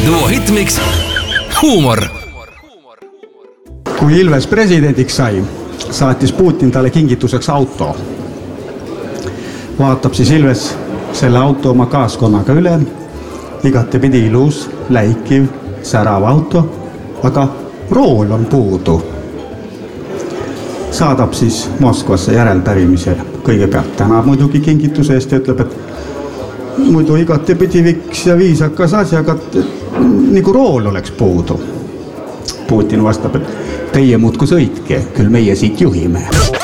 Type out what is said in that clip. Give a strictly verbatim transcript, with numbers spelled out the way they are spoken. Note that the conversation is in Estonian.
Duo hitmiks huumor. Kui Ilves presidendiks sai, saatis Putin talle kingituseks auto. Vaatab siis Ilves selle auto oma kaaskonnaga üle. Igati pidi ilus, läikiv, särav auto, aga rool on puudu. Saadab siis Moskvasse järelpärimise. Kõigepealt tänab muidugi kingituse eest ja ütleb, et muidu igati pidi viks ja viisakas asjaga, nagu rool oleks puudu. Putin vastab, et teie muudku sõitke, küll meie siit juhime.